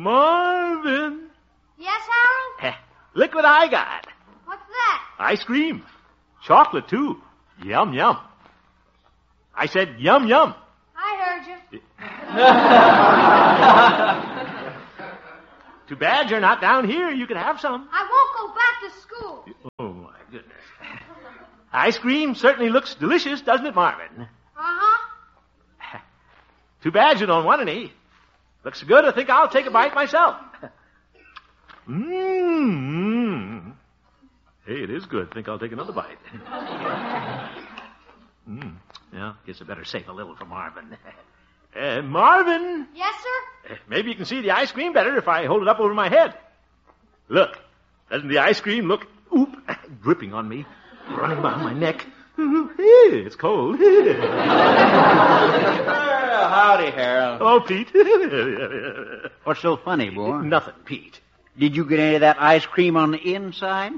Marvin. Yes, Harold? Look what I got. What's that? Ice cream. Chocolate, too. Yum, yum. I said yum, yum. I heard you. Too bad you're not down here. You could have some. I won't go back to school. Oh, my goodness. Ice cream certainly looks delicious, doesn't it, Marvin? Uh-huh. Too bad you don't want any. Looks good. I think I'll take a bite myself. Mmm. Hey, it is good. I think I'll take another bite. Yeah, guess I better save a little for Marvin. Marvin. Yes, sir? Maybe you can see the ice cream better if I hold it up over my head. Look. Doesn't the ice cream look... Oop. Dripping on me. Running down my neck. It's cold. Howdy, Harold. Oh, Pete. What's so funny, boy? Nothing, Pete. Did you get any of that ice cream on the inside?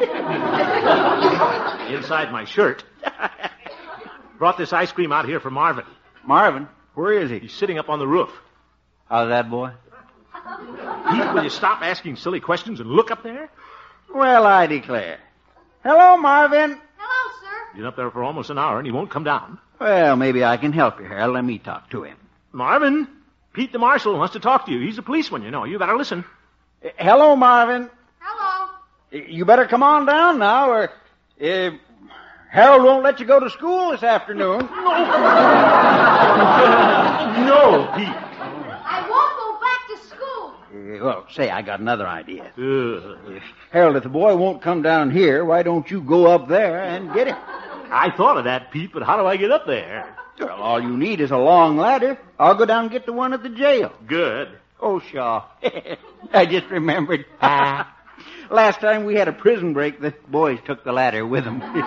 Inside my shirt. Brought this ice cream out here for Marvin. Marvin? Where is he? He's sitting up on the roof. How's that, boy? Pete, will you stop asking silly questions and look up there? Well, I declare. Hello, Marvin. Hello, sir. He's been up there for almost an hour and he won't come down. Well, maybe I can help you, Harold. Let me talk to him. Marvin, Pete the marshal wants to talk to you. He's a policeman, you know. You better listen. Hello, Marvin. Hello. You better come on down now, or Harold won't let you go to school this afternoon. No, Pete. I won't go back to school. Well, say, I got another idea. Harold, if the boy won't come down here, why don't you go up there and get him? I thought of that, Pete, but how do I get up there? Well, all you need is a long ladder. I'll go down and get the one at the jail. Good. Oh, Shaw. I just remembered. Last time we had a prison break, the boys took the ladder with them. Too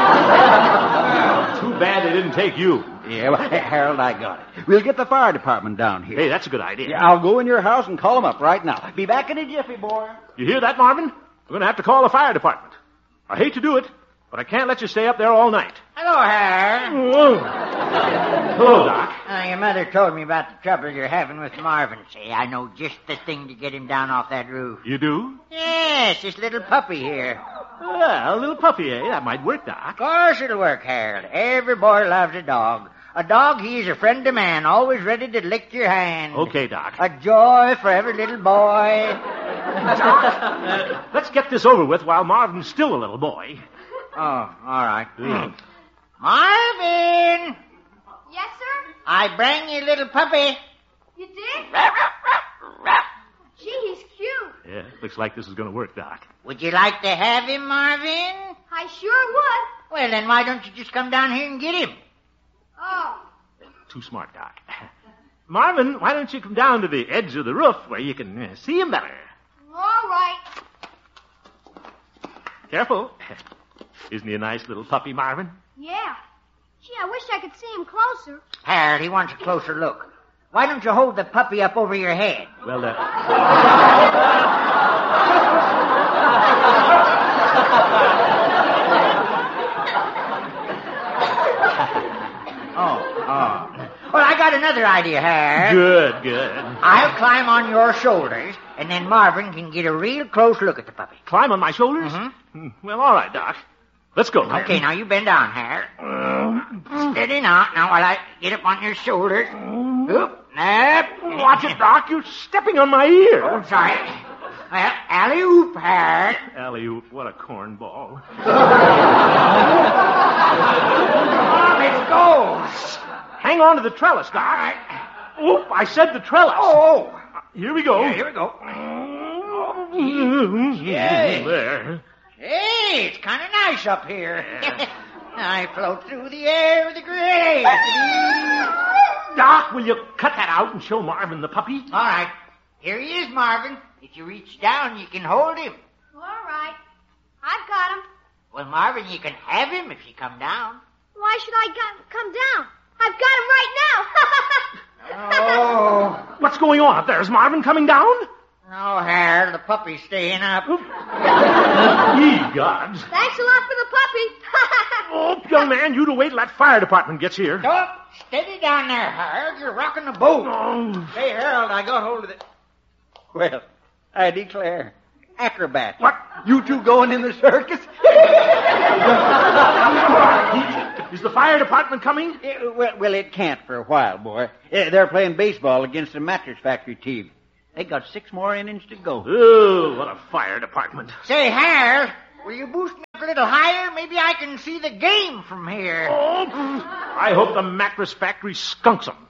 bad they didn't take you. Yeah, well, Harold, I got it. We'll get the fire department down here. Hey, that's a good idea. Yeah, I'll go in your house and call them up right now. Be back in a jiffy, boy. You hear that, Marvin? We're going to have to call the fire department. I hate to do it, but I can't let you stay up there all night. Hello, Harold. Hello, Doc. Your mother told me about the trouble you're having with Marvin. Say, I know just the thing to get him down off that roof. You do? Yes, this little puppy here. Well, a little puppy, eh? That might work, Doc. Of course it'll work, Harold. Every boy loves a dog. A dog, he's a friend of man, always ready to lick your hand. Okay, Doc. A joy for every little boy. Doc, let's get this over with while Marvin's still a little boy. Oh, all right. Marvin! Yes, sir? I bring you little puppy. You did? Gee, he's cute. Yeah, looks like this is going to work, Doc. Would you like to have him, Marvin? I sure would. Well, then why don't you just come down here and get him? Oh. Too smart, Doc. Marvin, why don't you come down to the edge of the roof where you can see him better? All right. Careful. Isn't he a nice little puppy, Marvin? Yeah. Gee, I wish I could see him closer. Harold, he wants a closer look. Why don't you hold the puppy up over your head? Well, Well, I got another idea, Harold. Good. I'll climb on your shoulders, and then Marvin can get a real close look at the puppy. Climb on my shoulders? Mm-hmm. Well, all right, Doc. Let's go. Okay, now you bend down, Harold. Steady now. Now while I get up on your shoulders. Oop, up. Watch it, Doc. You're stepping on my ear. Oh, sorry. Well, alley-oop, Harold. Alley-oop, what a cornball. It goes. Hang on to the trellis, Doc. All right. Oop, I said the trellis. Oh. Here we go. Yeah, here we go. Yeah. There. Hey, it's kind of nice up here. I float through the air with a grace. Doc, will you cut that out and show Marvin the puppy? All right. Here he is, Marvin. If you reach down, you can hold him. All right. I've got him. Well, Marvin, you can have him if you come down. Why should I come down? I've got him right now. Oh. What's going on up there? Is Marvin coming down? No, Harold, the puppy's staying up. Ye gods. Thanks a lot for the puppy. Oh, young man, you'd wait till that fire department gets here. Oh, steady down there, Harold. You're rocking the boat. Oh. Hey, Harold, I got hold of it. Well, I declare. Acrobat. What? You two going in the circus? Is the fire department coming? Well, it can't for a while, boy. They're playing baseball against the mattress factory team. They got 6 more innings to go. Oh, what a fire department. Say, Harold, will you boost me up a little higher? Maybe I can see the game from here. Oh, I hope the mattress factory skunks them.